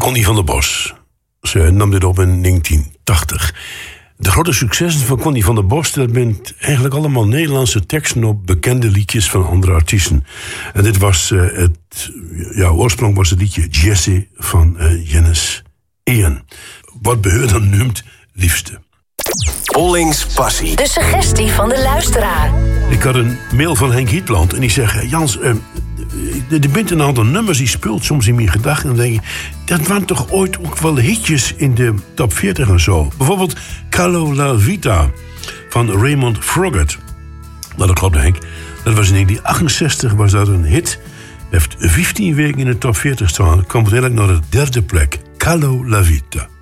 Connie van der Bos. Ze nam dit op in 1980. De grote successen van Connie van der Bos, dat bent eigenlijk allemaal Nederlandse teksten op bekende liedjes van andere artiesten. En dit was oorsprong was het liedje Jesse van Jennis Ian. Wat beheer dan noemt liefste. Ollings Passie. De suggestie van de luisteraar. Ik had een mail van Henk Hietland en die zegt: Jans, er bent een aantal nummers die speelt soms in mijn gedachten. En dan denk ik, dat waren toch ooit ook wel hitjes in de top 40 en zo. Bijvoorbeeld Calo La Vita van Raymond Froggatt. Nou, dat klopt, Henk. Dat was in 1968 was dat een hit. Heeft 15 weken in de top 40 staan. Komt uiteindelijk naar de derde plek. Calo La Vita.